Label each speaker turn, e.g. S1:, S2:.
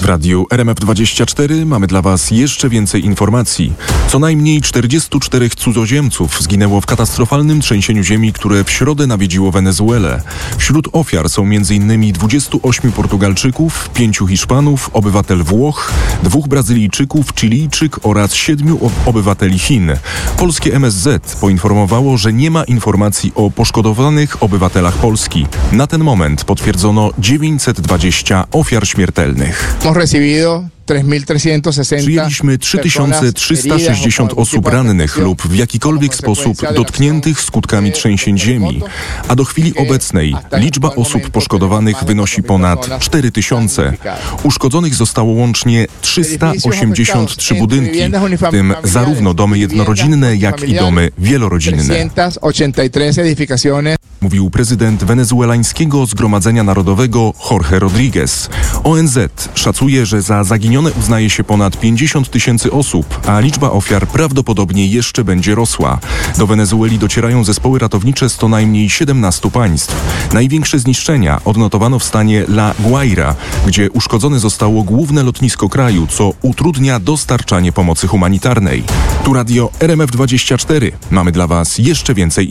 S1: radiu RMF24 mamy dla Was jeszcze więcej informacji. Co najmniej 44 cudzoziemców zginęło w katastrofalnym trzęsieniu ziemi, które w środę nawiedziło Wenezuelę. Wśród ofiar są m.in. 28 Portugalczyków, 5 Hiszpanów, obywatel Włoch, 2 Brazylijczyków, Chilijczyk oraz 7 obywateli Chin. Polskie MSZ poinformowało, że nie ma informacji o poszkodowanych obywatelach Polski. Na ten moment potwierdzono 920 ofiar śmiertelnych. Przyjęliśmy 3360 osób rannych lub w jakikolwiek sposób dotkniętych skutkami trzęsień ziemi, a do chwili obecnej liczba osób poszkodowanych wynosi ponad 4000. Uszkodzonych zostało łącznie 383 budynki, w tym zarówno domy jednorodzinne, jak i domy wielorodzinne. Mówił prezydent wenezuelańskiego Zgromadzenia Narodowego Jorge Rodriguez. ONZ szacuje, że za zaginione uznaje się ponad 50 000 osób, a liczba ofiar prawdopodobnie jeszcze będzie rosła. Do Wenezueli docierają zespoły ratownicze z co najmniej 17 państw. Największe zniszczenia odnotowano w stanie La Guaira, gdzie uszkodzone zostało główne lotnisko kraju, co utrudnia dostarczanie pomocy humanitarnej. Tu radio RMF24. Mamy dla Was jeszcze więcej